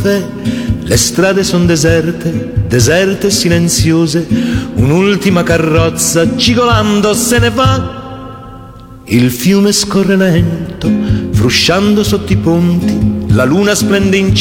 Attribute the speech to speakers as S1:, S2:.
S1: caffè, le strade son deserte, deserte e silenziose, un'ultima carrozza cigolando se ne va. Il fiume scorre lento, frusciando sotto i ponti, la luna splende in